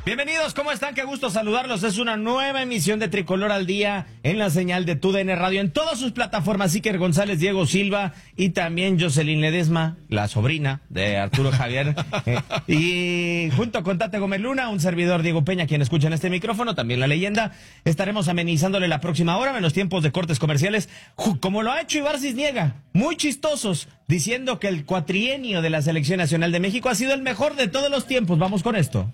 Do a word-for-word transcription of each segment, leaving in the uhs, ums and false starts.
Bienvenidos, ¿cómo están? Qué gusto saludarlos. Es una nueva emisión de Tricolor al Día en la señal de T U D N Radio, en todas sus plataformas. Iker González, Diego Silva y también Jocelyn Ledesma, la sobrina de Arturo Javier. eh, y junto con Tate Gómez Luna, un servidor Diego Peña, quien escucha en este micrófono, también la leyenda. Estaremos amenizándole la próxima hora en los tiempos de cortes comerciales, como lo ha hecho Ibar Cisniega, muy chistosos, diciendo que el cuatrienio de la Selección Nacional de México ha sido el mejor de todos los tiempos. Vamos con esto.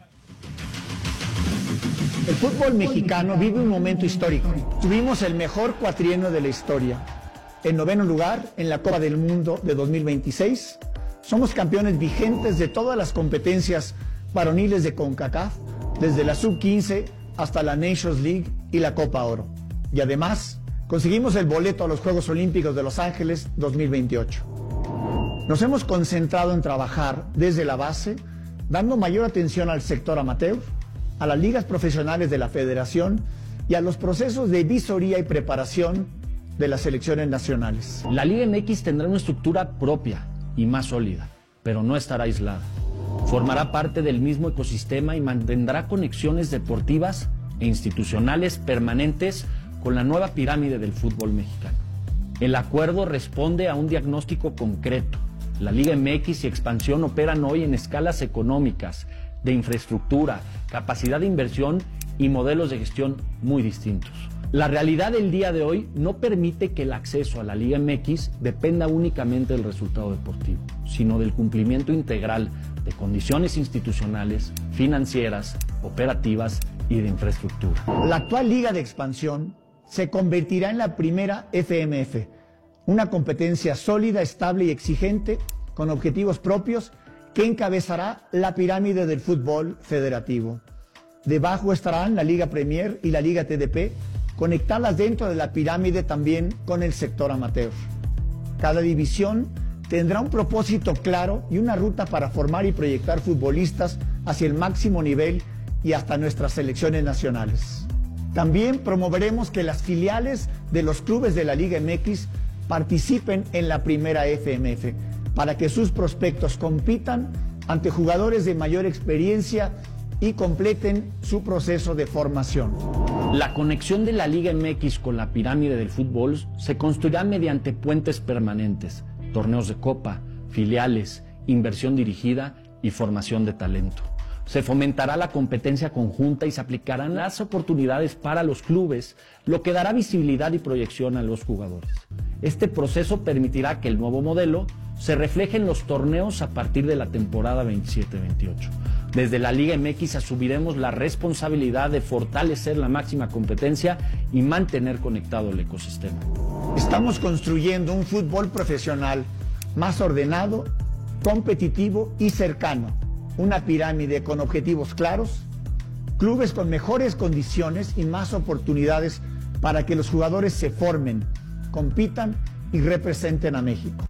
El fútbol mexicano vive un momento histórico. Tuvimos el mejor cuatrienio de la historia. En noveno lugar, en la Copa del Mundo de dos mil veintiséis, somos campeones vigentes de todas las competencias varoniles de CONCACAF, desde la sub quince hasta la Nations League y la Copa Oro. Y además, conseguimos el boleto a los Juegos Olímpicos de Los Ángeles dos mil veintiocho. Nos hemos concentrado en trabajar desde la base, dando mayor atención al sector amateur, a las ligas profesionales de la federación y a los procesos de visoría y preparación de las selecciones nacionales. La Liga M X tendrá una estructura propia y más sólida, pero no estará aislada. Formará parte del mismo ecosistema y mantendrá conexiones deportivas e institucionales permanentes con la nueva pirámide del fútbol mexicano. El acuerdo responde a un diagnóstico concreto. La Liga M X y Expansión operan hoy en escalas económicas, de infraestructura, capacidad de inversión y modelos de gestión muy distintos. La realidad del día de hoy no permite que el acceso a la Liga M X dependa únicamente del resultado deportivo, sino del cumplimiento integral de condiciones institucionales, financieras, operativas y de infraestructura. La actual Liga de Expansión se convertirá en la primera F M F, una competencia sólida, estable y exigente, con objetivos propios, que encabezará la pirámide del fútbol federativo. Debajo estarán la Liga Premier y la Liga T D P, conectadas dentro de la pirámide también con el sector amateur. Cada división tendrá un propósito claro y una ruta para formar y proyectar futbolistas hacia el máximo nivel y hasta nuestras selecciones nacionales. También promoveremos que las filiales de los clubes de la Liga M X participen en la primera F M F, para que sus prospectos compitan ante jugadores de mayor experiencia y completen su proceso de formación. La conexión de la Liga M X con la pirámide del fútbol se construirá mediante puentes permanentes, torneos de copa, filiales, inversión dirigida y formación de talento. Se fomentará la competencia conjunta y se aplicarán las oportunidades para los clubes, lo que dará visibilidad y proyección a los jugadores. Este proceso permitirá que el nuevo modelo se refleje en los torneos a partir de la temporada veintisiete veintiocho. Desde la Liga M X asumiremos la responsabilidad de fortalecer la máxima competencia y mantener conectado el ecosistema. Estamos construyendo un fútbol profesional más ordenado, competitivo y cercano. Una pirámide con objetivos claros, clubes con mejores condiciones y más oportunidades para que los jugadores se formen, compitan y representen a México.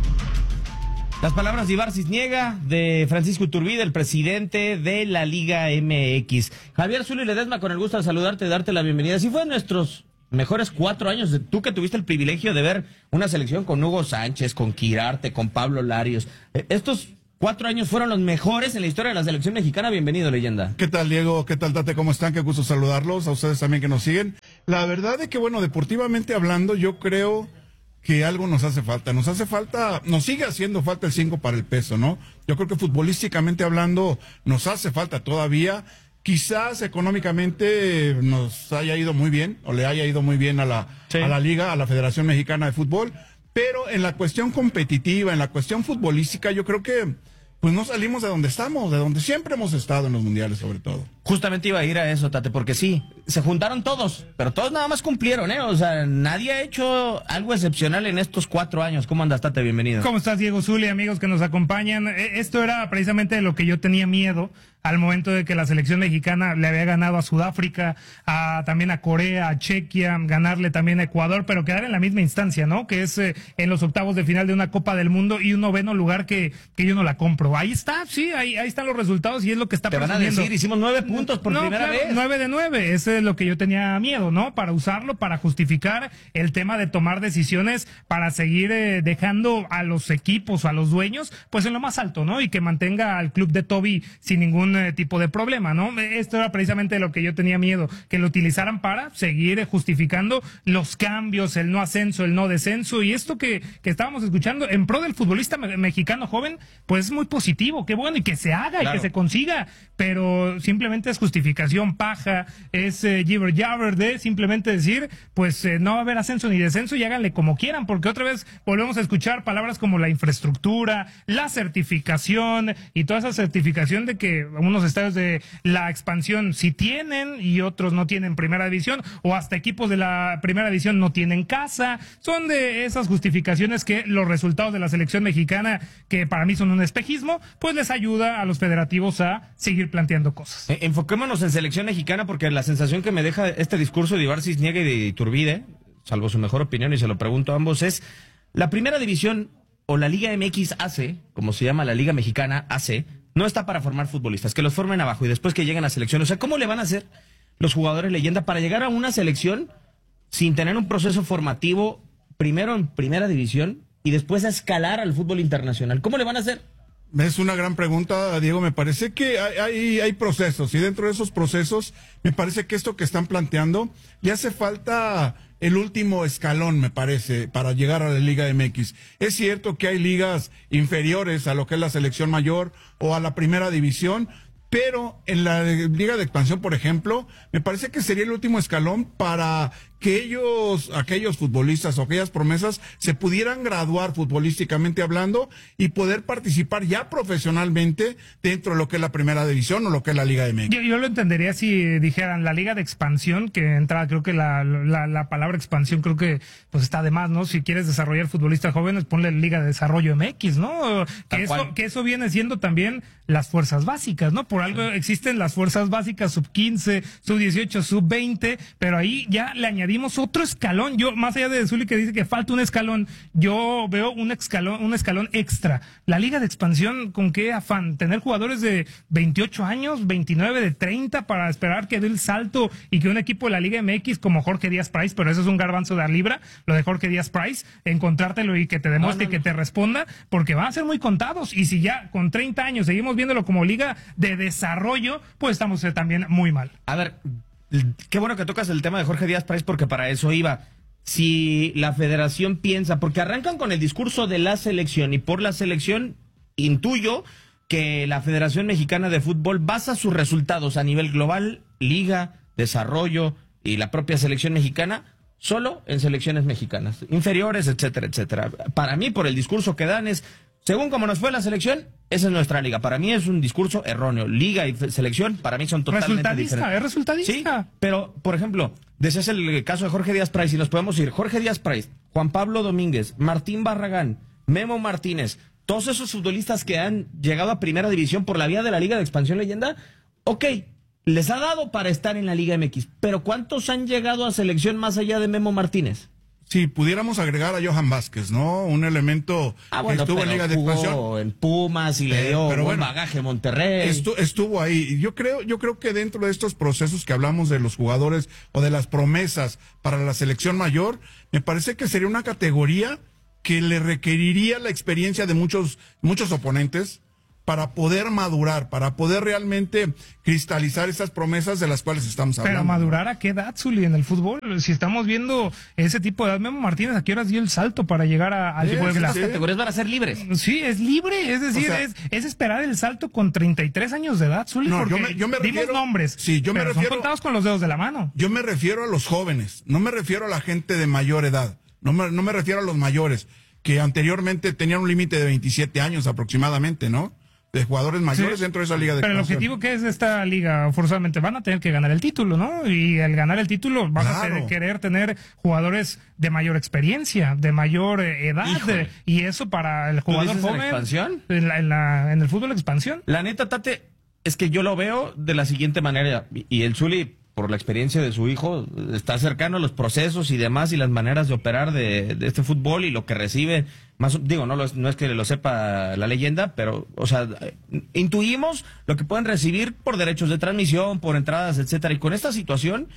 Las palabras de Ibar Cisniega, de Francisco Iturbide, el presidente de la Liga M X. Javier Zuli Ledesma, con el gusto de saludarte, de darte la bienvenida. Si fue nuestros mejores cuatro años, de, tú que tuviste el privilegio de ver una selección con Hugo Sánchez, con Quirarte, con Pablo Larios. Eh, estos cuatro años fueron los mejores en la historia de la selección mexicana. Bienvenido, leyenda. ¿Qué tal, Diego? ¿Qué tal, Tate? ¿Cómo están? Qué gusto saludarlos. A ustedes también que nos siguen. La verdad es que, bueno, deportivamente hablando, yo creo que algo nos hace falta, nos hace falta, nos sigue haciendo falta el cinco para el peso, ¿no? Yo creo que futbolísticamente hablando nos hace falta todavía, quizás económicamente nos haya ido muy bien, o le haya ido muy bien a la, sí. a la Liga, a la Federación Mexicana de Fútbol, pero en la cuestión competitiva, en la cuestión futbolística, yo creo que pues no salimos de donde estamos, de donde siempre hemos estado en los mundiales, sobre todo. Justamente iba a ir a eso, Tate, porque sí, se juntaron todos, pero todos nada más cumplieron, ¿eh? O sea, nadie ha hecho algo excepcional en estos cuatro años. ¿Cómo andas, Tate? Bienvenido. ¿Cómo estás, Diego Zuli, amigos que nos acompañan? Esto era precisamente de lo que yo tenía miedo al momento de que la selección mexicana le había ganado a Sudáfrica, a, también a Corea, a Chequia, ganarle también a Ecuador, pero quedar en la misma instancia, ¿no? Que es eh, en los octavos de final de una Copa del Mundo y un noveno lugar que, que yo no la compro. Ahí está, sí, ahí, ahí están los resultados y es lo que está Te van a decir, hicimos nueve puntos por no, primera claro, vez. Nueve de nueve, ese es lo que yo tenía miedo, ¿no? Para usarlo, para justificar el tema de tomar decisiones, para seguir eh, dejando a los equipos, a los dueños, pues en lo más alto, ¿no? Y que mantenga al club de Toby sin ningún algún eh, tipo de problema, ¿no? Esto era precisamente lo que yo tenía miedo, que lo utilizaran para seguir justificando los cambios, el no ascenso, el no descenso, y esto que, que estábamos escuchando en pro del futbolista me mexicano joven, pues es muy positivo, qué bueno, y que se haga, claro, y que se consiga, pero simplemente es justificación paja, es eh, jibber jabber de simplemente decir, pues eh, no va a haber ascenso ni descenso y háganle como quieran, porque otra vez volvemos a escuchar palabras como la infraestructura, la certificación y toda esa certificación de que unos estadios de la expansión sí tienen y otros no tienen primera división, o hasta equipos de la primera división no tienen casa. Son de esas justificaciones que los resultados de la selección mexicana, que para mí son un espejismo, pues les ayuda a los federativos a seguir planteando cosas. Eh, enfoquémonos en selección mexicana, porque la sensación que me deja este discurso de Ibar Cisniega y de Iturbide, salvo su mejor opinión, y se lo pregunto a ambos, es la primera división o la Liga M X A C, como se llama la Liga Mexicana A C, no está para formar futbolistas, que los formen abajo y después que lleguen a selección. O sea, ¿cómo le van a hacer los jugadores leyenda para llegar a una selección sin tener un proceso formativo, primero en primera división y después a escalar al fútbol internacional? ¿Cómo le van a hacer? Es una gran pregunta, Diego. Me parece que hay, hay, hay procesos, y dentro de esos procesos me parece que esto que están planteando le hace falta el último escalón, me parece, para llegar a la Liga M X. Es cierto que hay ligas inferiores a lo que es la selección mayor o a la primera división, pero en la Liga de Expansión, por ejemplo, me parece que sería el último escalón para que ellos, aquellos futbolistas o aquellas promesas se pudieran graduar futbolísticamente hablando y poder participar ya profesionalmente dentro de lo que es la primera división o lo que es la Liga M X. Yo, yo lo entendería si dijeran la Liga de Expansión, que entra, creo que la, la, la palabra expansión creo que pues está de más, ¿no? Si quieres desarrollar futbolistas jóvenes, ponle Liga de Desarrollo M X, ¿no? Que eso, que eso viene siendo también las fuerzas básicas, ¿no? Por algo existen las fuerzas básicas sub quince, sub dieciocho, sub veinte, pero ahí ya le añadimos otro escalón. Yo, más allá de Zuli que dice que falta un escalón, yo veo un escalón, un escalón extra. La Liga de Expansión, ¿con qué afán? Tener jugadores de veintiocho años, veintinueve, de treinta, para esperar que dé el salto y que un equipo de la Liga M X como Jorge Díaz Price, pero eso es un garbanzo de la libra, lo de Jorge Díaz Price, encontrártelo y que te demuestre no, no, no. y que te responda, porque van a ser muy contados, y si ya con treinta años seguimos viéndolo como Liga de Desarrollo, pues estamos eh, también muy mal. A ver, qué bueno que tocas el tema de Jorge Díaz Price, porque para eso iba. Si la federación piensa, porque arrancan con el discurso de la selección, y por la selección intuyo que la Federación Mexicana de Fútbol basa sus resultados a nivel global, liga, desarrollo y la propia selección mexicana, solo en selecciones mexicanas, inferiores, etcétera, etcétera. Para mí, por el discurso que dan es, según como nos fue la selección, esa es nuestra liga. Para mí es un discurso erróneo. Liga y selección, para mí son totalmente resultadista, diferentes. Es resultadista. Sí, pero, por ejemplo, decías el caso de Jorge Díaz Price, y nos podemos ir. Jorge Díaz Price, Juan Pablo Domínguez, Martín Barragán, Memo Martínez, todos esos futbolistas que han llegado a primera división por la vía de la Liga de Expansión Leyenda, ok, les ha dado para estar en la Liga M X, pero ¿cuántos han llegado a selección más allá de Memo Martínez? Sí, pudiéramos agregar a Johan Vázquez, ¿no? Un elemento ah, bueno, que estuvo en Liga de Expansión. En Pumas y le dio eh, buen bueno, bagaje Monterrey. Estu, estuvo ahí. Yo creo, yo creo que dentro de estos procesos que hablamos de los jugadores o de las promesas para la selección mayor, me parece que sería una categoría que le requeriría la experiencia de muchos, muchos oponentes para poder madurar, para poder realmente cristalizar esas promesas de las cuales estamos hablando. Pero madurar ¿a qué edad, Zuli, en el fútbol? Si estamos viendo ese tipo de edad, Memo Martínez, ¿a qué horas dio el salto para llegar a, al sí, tipo de las sí. categorías van a ser libres? Sí, es libre, es decir, o sea, es, es esperar el salto con treinta y tres años de edad, Zuli, no, porque yo me, yo me dimos refiero, nombres, sí, yo me pero refiero, son contados con los dedos de la mano. Yo me refiero a los jóvenes, no me refiero a la gente de mayor edad, no me, no me refiero a los mayores, que anteriormente tenían un límite de veintisiete años aproximadamente, ¿no? De jugadores mayores sí, dentro de esa liga de pero el objetivo que es de esta liga, forzosamente van a tener que ganar el título, ¿no? Y al ganar el título van claro. a tener, querer tener jugadores de mayor experiencia, de mayor edad, de, y eso para el jugador joven. ¿En expansión? En, la, en, la, en el fútbol expansión. La neta, Tate, es que yo lo veo de la siguiente manera, y el Zuli, por la experiencia de su hijo, está cercano a los procesos y demás y las maneras de operar de, de este fútbol y lo que recibe. Más, digo, no, lo, no es que lo sepa la leyenda, pero, o sea, intuimos lo que pueden recibir por derechos de transmisión, por entradas, etcétera. Y con esta situación,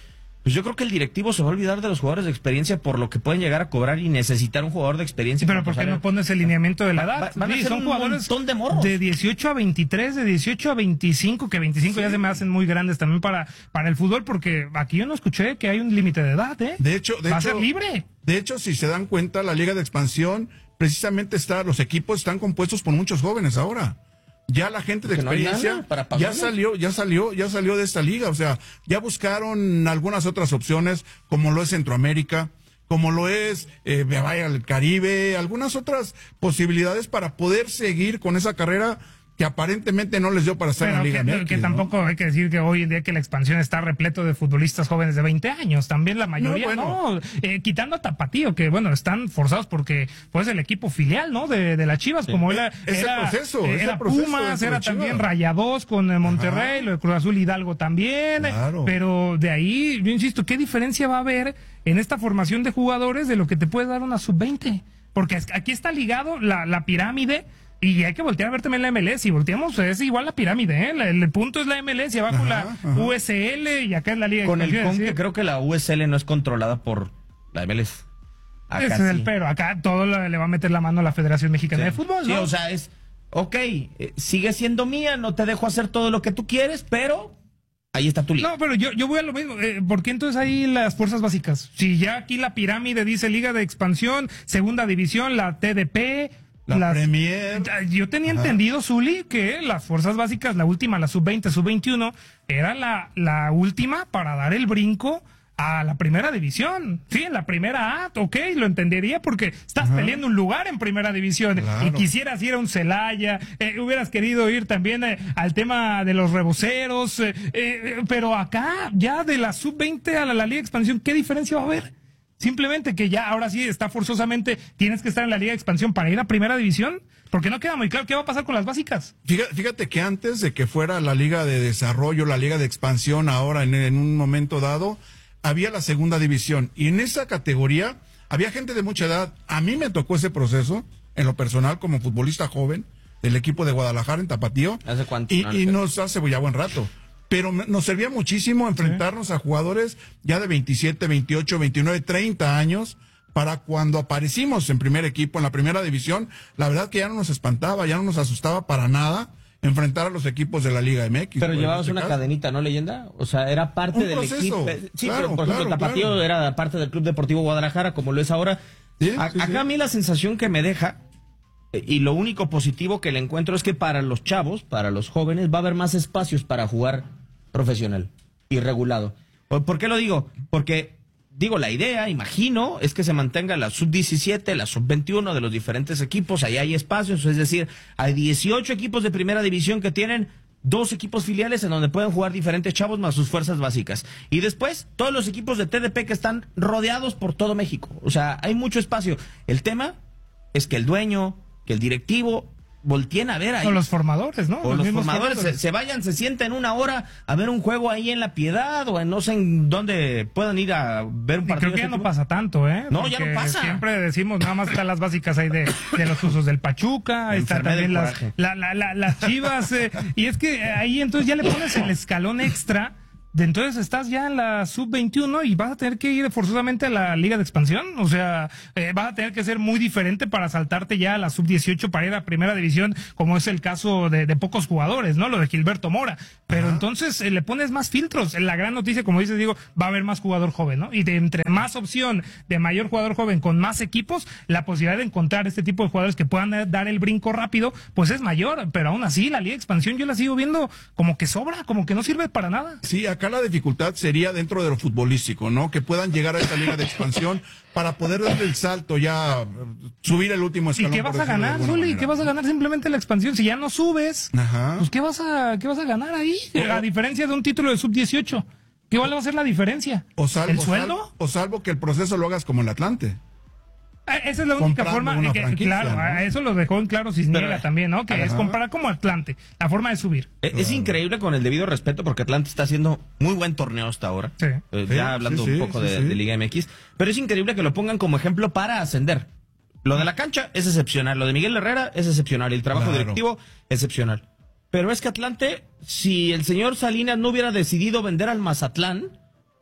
pues yo creo que el directivo se va a olvidar de los jugadores de experiencia por lo que pueden llegar a cobrar y necesitar un jugador de experiencia. Pero ¿por qué no pones el lineamiento de la edad? Va, van a Sí, ser son un jugadores montón de morros. de dieciocho a veintitrés, de dieciocho a veinticinco, que veinticinco sí. ya se me hacen muy grandes también para, para el fútbol, porque aquí yo no escuché que hay un límite de edad, ¿eh? De hecho, de va hecho, a ser libre. De hecho, si se dan cuenta, la Liga de Expansión, precisamente está, los equipos están compuestos por muchos jóvenes ahora. Ya la gente de experiencia no para ya salió, ya salió, ya salió de esta liga, o sea, ya buscaron algunas otras opciones, como lo es Centroamérica, como lo es eh, vaya al Caribe, algunas otras posibilidades para poder seguir con esa carrera que aparentemente no les dio para estar Pero en la Liga que, M X, que ¿no? tampoco hay que decir que hoy en día que la expansión está repleto de futbolistas jóvenes de veinte años, también la mayoría, no, bueno. no eh, quitando a Tapatío, que bueno, están forzados porque pues el equipo filial, ¿no? De, de las Chivas, Sí. como era, Es el era, proceso, eh, es el era proceso Pumas, dentro era de Chivas. también Rayados con eh, Monterrey, Ajá. lo de Cruz Azul Hidalgo también, Claro. pero de ahí, yo insisto, ¿qué diferencia va a haber en esta formación de jugadores de lo que te puede dar una sub veinte? Porque es- aquí está ligado la, la pirámide. Y hay que voltear a ver también la M L S. Si volteamos, es igual la pirámide, ¿eh? La- El, punto es la M L S y abajo Ajá, la ajá. U S L y acá es la Liga de Con el Expansión, con ¿sí? que creo que la U S L no es controlada por la M L S. Acá Ese es el sí. pero. Acá todo le le va a meter la mano a la Federación Mexicana Sí. de Fútbol, Sí, ¿no? o sea, es, ok, eh, sigue siendo mía, no te dejo hacer todo lo que tú quieres, pero ahí está tu liga. No, pero yo, yo voy a lo mismo. Eh, ¿Por qué entonces ahí las fuerzas básicas? Si ya aquí la pirámide dice Liga de Expansión, Segunda División, la T D P... La las- Premier. Yo tenía Ajá. entendido, Zuli, que las fuerzas básicas, la última, la sub veinte, sub veintiuno, era la, la última para dar el brinco a la primera división. Sí, en la primera A, ok, lo entendería porque estás Ajá. peleando un lugar en primera división Claro. y quisieras ir a un Celaya, eh, hubieras querido ir también eh, al tema de los reboceros, eh, eh, pero acá ya de la sub veinte a la, la Liga de Expansión, ¿qué diferencia va a haber? Simplemente que ya ahora sí está forzosamente, tienes que estar en la Liga de Expansión para ir a primera división, porque no queda muy claro qué va a pasar con las básicas. Fíjate, fíjate que antes de que fuera la Liga de Desarrollo, la Liga de Expansión, ahora en, en un momento dado, había la segunda división. Y en esa categoría había gente de mucha edad. A mí me tocó ese proceso, en lo personal, como futbolista joven del equipo de Guadalajara en Tapatío. ¿Hace cuánto? Y, No, y no. nos hace ya buen rato. Pero me- nos servía muchísimo enfrentarnos a jugadores ya de veintisiete, veintiocho, veintinueve, treinta años, para cuando aparecimos en primer equipo, en la primera división, la verdad que ya no nos espantaba, ya no nos asustaba para nada enfrentar a los equipos de la Liga M X. Pero pues, llevabas en este una caso. cadenita, ¿no, leyenda? O sea, era parte Un del proceso, equipo. Sí, claro, pero por ejemplo, claro, Tapatío claro. era parte del Club Deportivo Guadalajara, como lo es ahora. Sí, A- sí, acá sí. a mí la sensación que me deja, eh, y lo único positivo que le encuentro es que para los chavos, para los jóvenes, va a haber más espacios para jugar profesional y regulado. ¿Por por qué lo digo? Porque, digo, la idea, imagino, es que se mantenga la sub diecisiete, la sub veintiuno de los diferentes equipos, ahí hay espacios, es decir, hay dieciocho equipos de primera división que tienen dos equipos filiales en donde pueden jugar diferentes chavos más sus fuerzas básicas. Y después, todos los equipos de T D P que están rodeados por todo México. O sea, hay mucho espacio. El tema es que el dueño, que el directivo, volteen a ver ahí. O los formadores, ¿no? O los mismos formadores se, se vayan, se sienten una hora a ver un juego ahí en La Piedad o en no sé en dónde puedan ir a ver un Y partido. creo que de ya este no tipo. pasa tanto, ¿eh? No, ya no Porque pasa. Siempre decimos, nada más están las básicas ahí de, de los usos del Pachuca, ahí están enfermé también del las, coraje. la, la, la- las Chivas, eh, y es que ahí entonces ya le pones el escalón extra, de entonces estás ya en la sub veintiuno y vas a tener que ir forzosamente a la Liga de Expansión, o sea, eh, vas a tener que ser muy diferente para saltarte ya a la sub dieciocho para ir a Primera División, como es el caso de, de pocos jugadores, ¿no? Lo de Gilberto Mora, pero entonces eh, le pones más filtros. La gran noticia, como dices, digo, va a haber más jugador joven, ¿no? Y de entre más opción de mayor jugador joven con más equipos, la posibilidad de encontrar este tipo de jugadores que puedan eh, dar el brinco rápido, pues es mayor, pero aún así la Liga de Expansión yo la sigo viendo como que sobra, como que no sirve para nada. Sí, acá la dificultad sería dentro de lo futbolístico, ¿no? Que puedan llegar a esta Liga de Expansión para poder darle el salto ya, subir el último ¿Y escalón. qué vas por a decirlo de ganar, alguna Zuli? manera. ¿Qué vas a ganar simplemente la expansión? Si ya no subes, Ajá. pues ¿qué vas a, qué vas a ganar ahí? A diferencia de un título de sub dieciocho. ¿Qué va a ser la diferencia? O salvo, ¿El o sueldo? salvo- o salvo que el proceso lo hagas como el Atlante. Ah, esa es la única Comprando forma, una eh, que, franquicia, claro, ¿no? a eso lo dejó en claro Cisniega Pero, también, ¿no? Que ajá. es comparar como Atlante, la forma de subir. Es, es increíble, con el debido respeto, porque Atlante está haciendo muy buen torneo hasta ahora. Sí. Eh, Sí, ya hablando sí, un sí, poco sí, de, sí. de Liga M X. Pero es increíble que lo pongan como ejemplo para ascender. Lo de la cancha es excepcional. Lo de Miguel Herrera es excepcional. El trabajo Claro. directivo excepcional. Pero es que Atlante, si el señor Salinas no hubiera decidido vender al Mazatlán,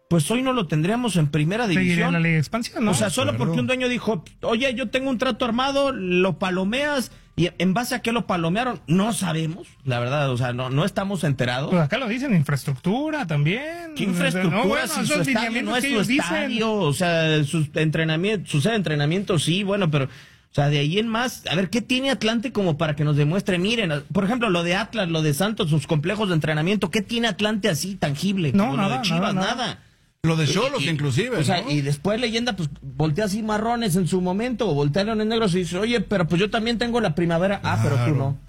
pues hoy no lo tendríamos en primera división. Seguiría en la Liga de Expansión, ¿no? O sea, solo Claro. porque un dueño dijo, oye, yo tengo un trato armado, lo palomeas, y en base a qué lo palomearon, no sabemos, la verdad, o sea, no, no estamos enterados. Pues acá lo dicen, infraestructura también. ¿Qué infraestructura? No, bueno, si su esos estadio lineamientos no es que su ellos dicen. estadio, o sea, sus entrenamientos, su sede de entrenamiento sí, bueno, pero, o sea, de ahí en más, a ver, ¿qué tiene Atlante como para que nos demuestre? Miren, por ejemplo, lo de Atlas, lo de Santos, sus complejos de entrenamiento, ¿qué tiene Atlante así tangible? No, Como lo nada, de Chivas, nada, nada. nada. Lo de Cholos, Y- y- inclusive. O sea, ¿no? y después Leyenda, pues voltea así marrones en su momento, o voltea leones negros y dice, oye, pero pues yo también tengo la primavera. Ah, pero tú Claro. no.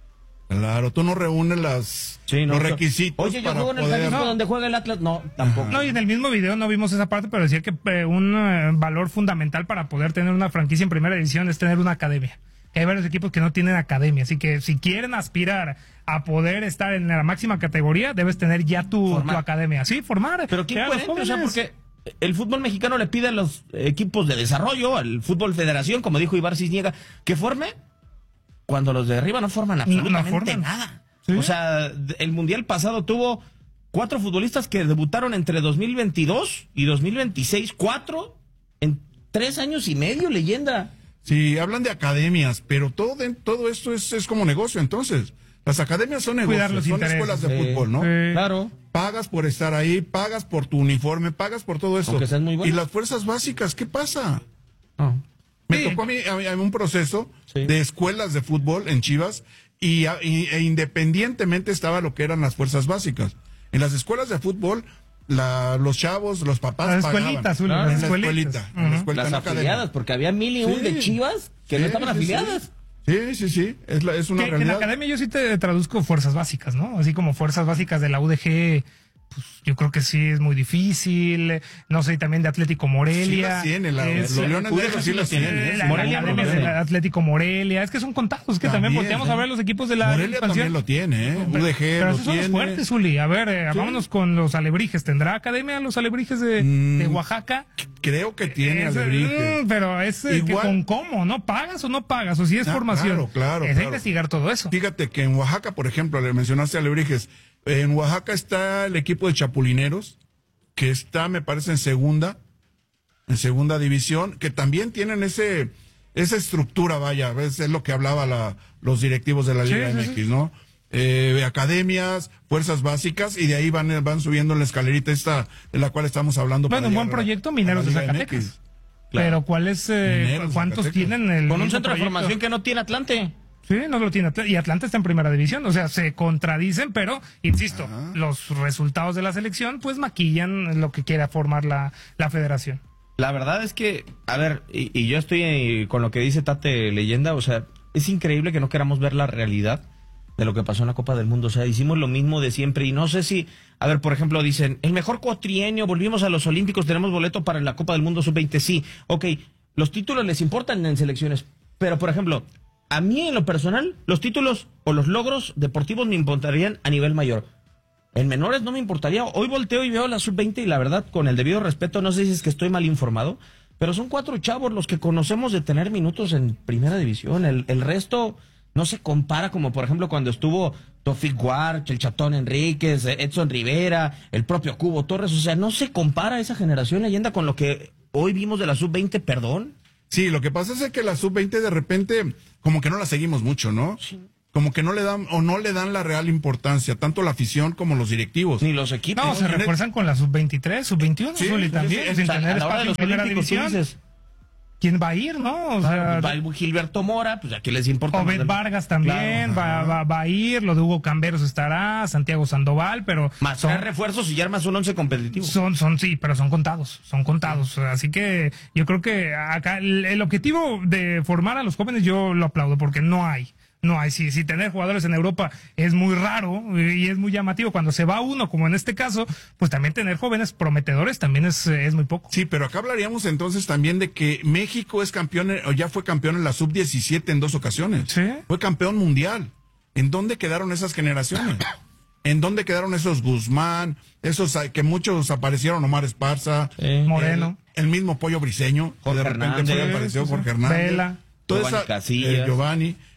Claro, tú no reúnes las, Sí, no, los yo- requisitos. Oye, yo para juego en el poder- Jalisco No. donde juega el Atlas. No, tampoco. No, y en el mismo video no vimos esa parte, pero decía que eh, un eh, valor fundamental para poder tener una franquicia en primera división es tener una academia. Que hay varios equipos que no tienen academia, así que si quieren aspirar a poder estar en la máxima categoría, debes tener ya tu, Formar. tu academia. Sí, formar. Pero qué crear a los incoherente, o sea, jóvenes. porque el fútbol mexicano le pide a los equipos de desarrollo, al fútbol federación, como dijo Ibar Cisniega, que forme cuando los de arriba no forman absolutamente forman. nada. ¿Sí? O sea, el mundial pasado tuvo cuatro futbolistas que debutaron entre dos mil veintidós y dos mil veintiséis, cuatro en tres años y medio, Leyenda. Sí, hablan de academias, pero todo de- todo esto es, es como negocio, entonces. Las academias son negocios, Cuidar los son intereses, escuelas de sí. fútbol, ¿no? Sí. Claro. Pagas por estar ahí, pagas por tu uniforme, pagas por todo eso. Aunque seas muy bueno. Y las fuerzas básicas, ¿qué pasa? No. Me Sí. tocó a mí, a mí- a mí un proceso Sí. de escuelas de fútbol en Chivas y, a- y- e independientemente estaba lo que eran las fuerzas básicas. En las escuelas de fútbol, la- los chavos, los papás Las pagaban. escuelitas, Zuli, Claro. las En la escuelitas. escuelita, en la Ujú. escuelita, Las no academia. afiliadas, porque había mil y un Sí. de Chivas que no Sí, estaban sí, sí. afiliadas. Sí, sí, sí, es, la- es una Que, que en la realidad. academia yo sí te traduzco fuerzas básicas, ¿no? Así como fuerzas básicas de la U D G, pues yo creo que sí es muy difícil. No sé, y también de Atlético Morelia. Sí las tiene, la- Es- los Leones U D G Negros sí sí las las tiene, tienen. Eh, ¿eh? la, Morelia la no academia lo del sé. Atlético Morelia, es que son contados, es que también, También, volteamos ¿eh? a ver los equipos de la Morelia expansión. también lo tiene, ¿eh? U D G Pero lo esos son los tiene. fuertes, Zuli. A ver, eh, vámonos con los alebrijes. ¿Tendrá academia los alebrijes de, Mm, de Oaxaca? Creo que tiene Es, alebrije. mm, pero es eh, que Igual- con cómo, ¿no? ¿Pagas o no pagas? O si es Ah, formación. claro, claro, Es de claro. investigar todo eso. Fíjate que en Oaxaca, por ejemplo, le mencionaste a Alebrijes, en Oaxaca está el equipo de Chapulineros, que está, me parece, en segunda, en segunda división, que también tienen ese, esa estructura, vaya, ¿ves? Es lo que hablaba la, los directivos de la Sí, Liga sí, M X, sí. ¿no? Eh, academias, fuerzas básicas, y de ahí van, van subiendo en la escalerita esta de la cual estamos hablando. Bueno, para un llegar buen a la- proyecto, a la Mineros de Liga Zacatecas. M X. Pero ¿cuáles, eh, Mineros de cuántos Zacatecas. tienen el Con un mismo centro de proyecto? formación que no tiene Atlante. Sí, no lo tiene Atl- y Atlanta está en primera división, o sea, se contradicen, pero insisto, los resultados de la selección pues maquillan lo que quiera formar la, la federación. La verdad es que, a ver, y, y yo estoy eh, con lo que dice Tate Leyenda, o sea, es increíble que no queramos ver la realidad de lo que pasó en la Copa del Mundo. O sea, hicimos lo mismo de siempre y no sé si, a ver, por ejemplo, dicen, el mejor cuatrienio, volvimos a los Olímpicos, tenemos boleto para la Copa del Mundo sub veinte. Sí, ok, los títulos les importan en selecciones, pero por ejemplo, a mí en lo personal, los títulos o los logros deportivos me importarían a nivel mayor. En menores no me importaría. Hoy volteo y veo la sub veinte y la verdad, con el debido respeto, no sé si es que estoy mal informado, pero son cuatro chavos los que conocemos de tener minutos en primera división. El, el resto no se compara, como por ejemplo cuando estuvo Tofik Warch, el Chatón Enríquez, Edson Rivera, el propio Cubo Torres. O sea, no se compara esa generación, Leyenda, con lo que hoy vimos de la sub veinte, perdón. Sí, lo que pasa es que la sub veinte de repente como que no la seguimos mucho, ¿no? Como que no le dan o no le dan la real importancia, tanto la afición como los directivos. Ni los equipos. No, se en el- refuerzan con la sub veintitrés, sub veintiuno, Sí, Zuli, sí, también, sí, sin O sea, tener a la hora espacio de en los primera Olímpicos, tú división. dices, ¿Quién va a ir, no? O sea, va el Gilberto Mora, pues a qué les importa. Obed más? Vargas también Claro, va, va, va a ir, lo de Hugo Camberos estará, Santiago Sandoval, pero Más son, tres refuerzos y ya armas un once competitivo. son, son, sí, pero son contados, son contados. Así que yo creo que acá el, el objetivo de formar a los jóvenes yo lo aplaudo porque no hay. No hay, si, si tener jugadores en Europa es muy raro y es muy llamativo. Cuando se va uno, como en este caso, pues también tener jóvenes prometedores también es, es muy poco. Sí, pero acá hablaríamos entonces también de que México es campeón, en- o ya fue campeón en la sub diecisiete en dos ocasiones. Sí. Fue campeón mundial. ¿En dónde quedaron esas generaciones? ¿En dónde quedaron esos Guzmán, esos ah, que muchos aparecieron, Omar Esparza, Moreno. el, el mismo Pollo Briseño, que Jorge de repente Hernández. fue, apareció Sí, sí, sí. Jorge Hernández. Vela. Toda Giovanni esa- Casillas. eh, Giovanni.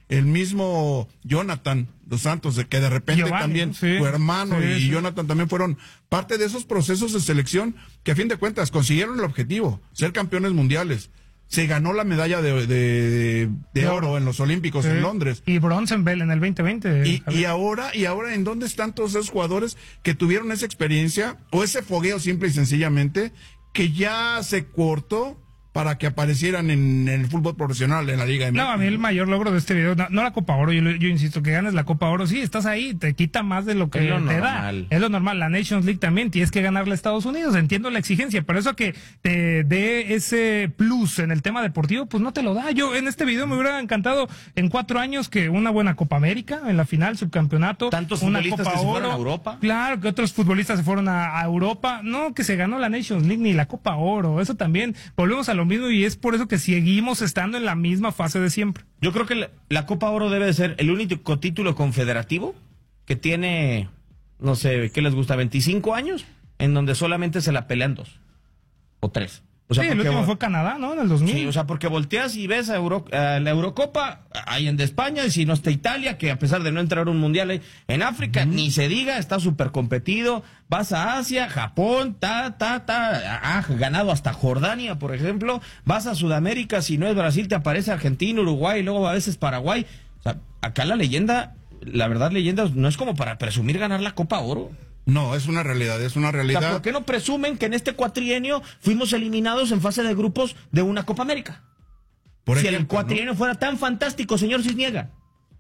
el mismo Jonathan dos Santos, de que de repente Giovanni, también sí, su hermano sí, y sí. Jonathan también fueron parte de esos procesos de selección que a fin de cuentas consiguieron el objetivo, ser campeones mundiales. Se ganó la medalla de, de, de, de oro en los Olímpicos Sí. en Londres. Y bronce en Bell en el veinte veinte. Y, y ahora, y ahora, ¿en dónde están todos esos jugadores que tuvieron esa experiencia o ese fogueo simple y sencillamente que ya se cortó para que aparecieran en, en el fútbol profesional, en la Liga M X? No, a mí el mayor logro de este video, no, no la Copa Oro, yo, yo insisto, que ganes la Copa Oro, sí, estás ahí, te quita más de lo que Es lo te normal. da. Es lo normal, la Nations League también, tienes que ganarle a Estados Unidos, entiendo la exigencia, pero eso que te dé ese plus en el tema deportivo, pues no te lo da. Yo en este video me hubiera encantado en cuatro años que una buena Copa América, en la final, subcampeonato, Tantos una futbolistas Copa que se Oro. fueron a Europa. Claro, que otros futbolistas se fueron a, a Europa, no, que se ganó la Nations League ni la Copa Oro, eso también, volvemos a lo mismo y es por eso que seguimos estando en la misma fase de siempre. Yo creo que la, la Copa Oro debe de ser el único título confederativo que tiene, no sé, ¿qué les gusta? veinticinco años, en donde solamente se la pelean dos o tres. O sea, sí, el porque último vo- fue Canadá, ¿no? En el dos mil. Sí, o sea, porque volteas y ves a, Euro- a la Eurocopa, hay en de España, y si no está Italia, que a pesar de no entrar a un mundial ahí, en África, ni se diga, está súper competido. Vas a Asia, Japón, ta, ta, ta, ha ganado hasta Jordania, por ejemplo. Vas a Sudamérica, si no es Brasil, te aparece Argentina, Uruguay, luego a veces Paraguay. O sea, acá la leyenda, la verdad, leyenda, no es como para presumir ganar la Copa Oro. No, es una realidad, es una O realidad. sea, ¿por qué no presumen que en este cuatrienio fuimos eliminados en fase de grupos de una Copa América? Por si el ejemplo, ¿no? cuatrienio fuera tan fantástico, señor Cisniega.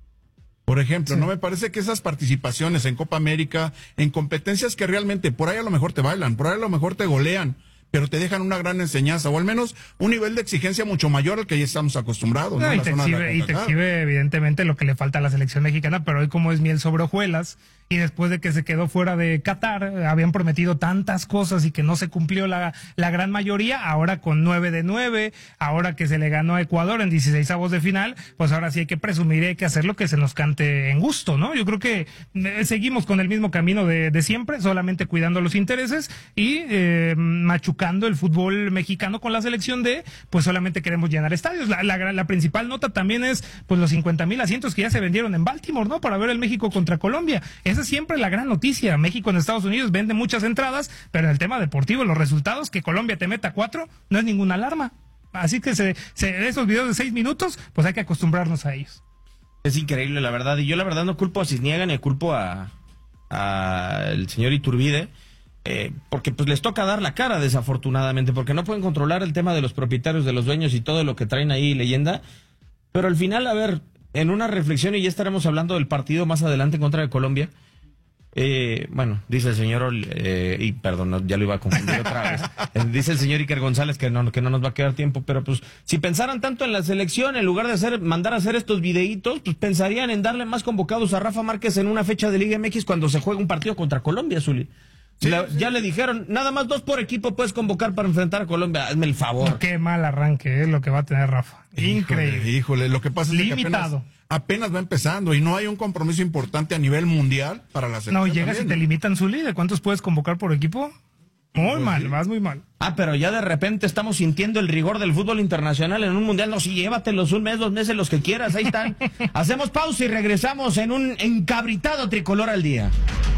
Por ejemplo, no me parece que esas participaciones en Copa América, en competencias que realmente por ahí a lo mejor te bailan, por ahí a lo mejor te golean, pero te dejan una gran enseñanza, o al menos un nivel de exigencia mucho mayor al que ya estamos acostumbrados. No, ¿no? y, La te zona de la exhibe, y te CONCACAF. exhibe evidentemente lo que le falta a la selección mexicana, pero hoy como es miel sobre hojuelas, y después de que se quedó fuera de Qatar, habían prometido tantas cosas y que no se cumplió la, la gran mayoría, ahora con nueve de nueve, ahora que se le ganó a Ecuador en dieciseisavos de final, pues ahora sí hay que presumir y hay que hacer lo que se nos cante en gusto, ¿no? Yo creo que eh, seguimos con el mismo camino de, de siempre, solamente cuidando los intereses y eh, machucando el fútbol mexicano con la selección de, pues solamente queremos llenar estadios. La, la, la principal nota también es, pues los cincuenta mil asientos que ya se vendieron en Baltimore, ¿no? Para ver el México contra Colombia. Esa es siempre la gran noticia. México en Estados Unidos vende muchas entradas, pero en el tema deportivo, los resultados, que Colombia te meta cuatro, no es ninguna alarma. Así que se, se, esos videos de seis minutos, pues hay que acostumbrarnos a ellos. Es increíble, la verdad. Y yo la verdad no culpo a Cisniega ni culpo a, a el señor Iturbide, eh, porque pues les toca dar la cara, desafortunadamente, porque no pueden controlar el tema de los propietarios, de los dueños y todo lo que traen ahí, leyenda. Pero al final, a ver, en una reflexión, y ya estaremos hablando del partido más adelante en contra de Colombia. Eh, bueno, dice el señor, eh, y perdón, no, ya lo iba a confundir otra vez. Eh, dice el señor Iker González que no, que no nos va a quedar tiempo, pero pues si pensaran tanto en la selección, en lugar de hacer, mandar a hacer estos videitos, pues pensarían en darle más convocados a Rafa Márquez en una fecha de Liga M X cuando se juega un partido contra Colombia, Zuli. Sí, La- sí. Ya le dijeron, nada más dos por equipo puedes convocar para enfrentar a Colombia, hazme el favor. Qué mal arranque es lo que va a tener Rafa. Increíble. Híjole, híjole, lo que pasa es que Limitado. apenas, apenas va empezando y no hay un compromiso importante a nivel mundial para la selección. No, llegas y también. te limitan, Zuli, ¿de cuántos puedes convocar por equipo? Muy Pues mal, sí. vas muy mal. Ah, pero ya de repente estamos sintiendo el rigor del fútbol internacional en un mundial. No, sí, llévatelos un mes, dos meses, los que quieras, ahí están. Hacemos pausa y regresamos en un encabritado tricolor al día.